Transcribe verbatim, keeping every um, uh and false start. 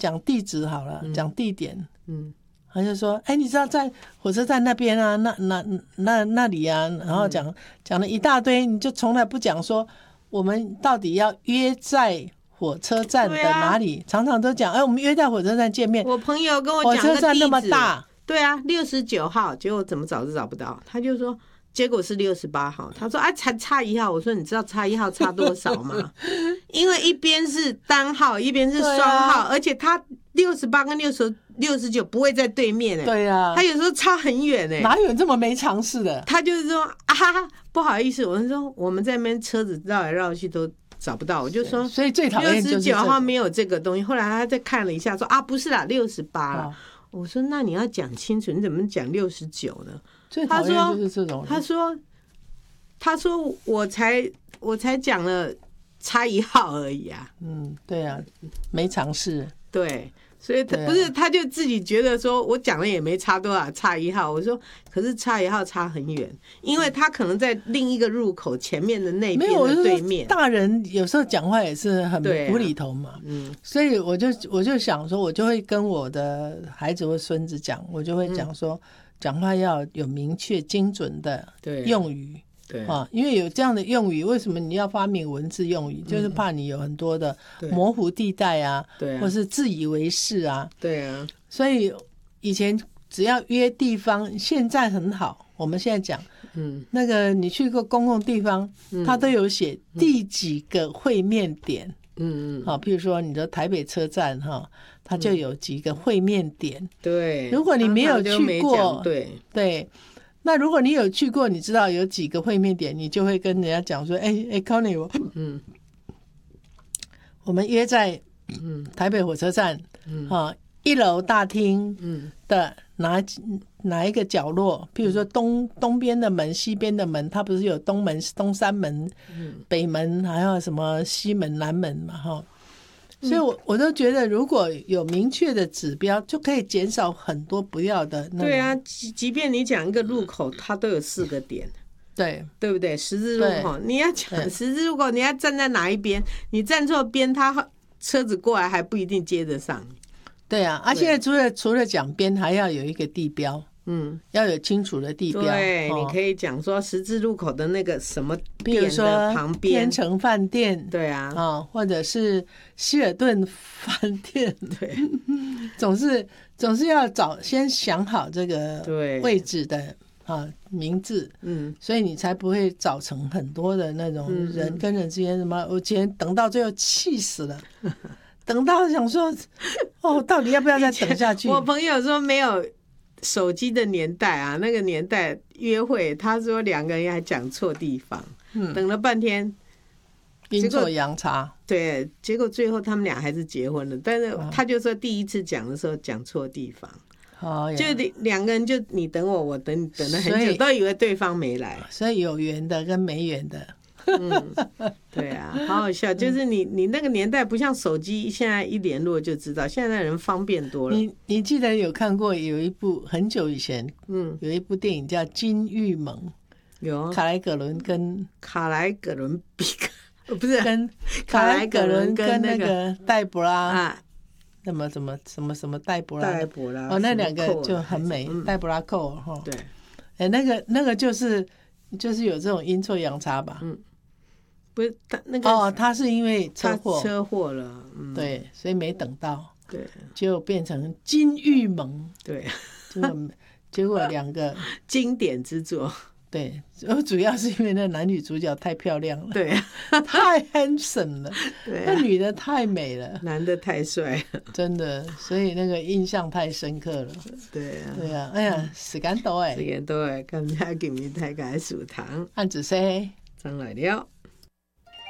讲地址好了，讲、嗯、地点， 嗯， 他就说，哎，你知道在火车站那边啊，那那那那里啊，然后讲讲、嗯、了一大堆，你就从来不讲说我们到底要约在火车站的哪里，啊、常常都讲，哎，我们约在火车站见面。 我朋友跟我讲， 火车站那么大， 对啊，六十九号，结果怎么找都找不到，他就说。结果是六十八号，他说啊，才差一号。我说你知道差一号差多少吗？因为一边是单号，一边是双号，啊、而且他六十八跟六十六十九不会在对面哎、欸。 对呀、啊， 他有时候差很远哎、欸。 哪有人这么没常识的？ 他就是说啊，不好意思，我说我们在那边车子绕来绕去都找不到，我就说， 所以最讨厌就是六十九号没有这个东西。后来他再看了一下，说啊，不是啦，六十八了。我说那你要讲清楚，你怎么讲六十九呢？ 最讨厌就是这种。 他说。他说我才我才讲了差一号而已啊。 嗯，对啊，没尝试。 对，所以他、啊、不是他就自己觉得说我讲了也没差多少，差一号。我说可是差一号差很远，因为他可能在另一个入口前面的那边的对面。 大人有时候讲话也是很无厘头嘛。啊、嗯，所以我就我就想说，我就会跟我的孩子或孙子讲，我就会讲说，讲、嗯、话要有明确精准的用语。 对啊，因为有这样的用语，为什么你要发明文字用语？嗯、就是怕你有很多的模糊地带啊， 对啊， 或是自以为是啊。 对啊， 所以以前只要约地方，现在很好。我们现在讲，嗯，那个你去过公共地方，嗯、它都有写第几个会面点，嗯嗯，好，譬如说你的台北车站哈，它就有几个会面点。对，如果你没有去过， 对对。那如果你有去过，你知道有几个会面点，你就会跟人家讲说，哎哎 Connie 我嗯，我们约在嗯台北火车站嗯啊一楼大厅嗯的哪哪一个角落，譬如说东东边的门、西边的门，它不是有东门、东三门、嗯、北门，还有什么西门、南门嘛，哈。所以我，我我都觉得，如果有明确的指标，就可以减少很多不要的那。 对啊，即即便你讲一个路口，它都有四个点， 对对不对？十字路口，你要讲十字路口，你要站在哪一边？你站错边，他车子过来还不一定接得上。 对啊，而、啊、现在除了除了讲边，还要有一个地标。嗯，要有清楚的地标。 对， 哦、 你可以讲说十字路口的那个什么店的旁边， 天成饭店， 对啊， 哦、或者是希尔顿饭店， 对， 总是总是要找先想好这个位置的啊名字，嗯，所以你才不会造成很多的那种人跟人之间什么，我今天等到最后气死了。等到想说，哦，到底要不要再等下去？ 我朋友说没有手机的年代啊，那个年代约会，他说两个人还讲错地方，嗯，等了半天， 阴错阳差， 对，结果最后他们俩还是结婚了。但是他就说第一次讲的时候讲错地方，哦，就两个人就你等我，我等你，等了很久，都以为对方没来， 所以有缘的跟没缘的。 嗯，对啊，好好笑。就是你，你那个年代不像手机，现在一联络就知道。现在人方便多了。 你你记得有看过有一部很久以前，嗯，有一部电影叫《金玉盟》， 有卡莱葛伦跟卡莱葛伦比克，不是跟卡莱葛伦跟那个黛博拉啊，那么什么什么什么黛博拉， 黛博拉哦，那两个就很美，黛博拉寇哈， 对， 哎，那个那个就是就是有这种阴错阳差吧，嗯。 不是他那个哦，他是因为车祸车祸了， 嗯，对，所以没等到， 对， 就变成金玉盟， 对， 结果结果两个经典之作， 对，主要是因为那男女主角太漂亮了， 对， 太 handsome 了， 对、啊， 那女的太美了， 男的太帅了， 真的，所以那个印象太深刻了， 对啊， 对啊，哎呀，時間到誒， 時間到誒，今日今日大家數堂， 晏子say， 上來了。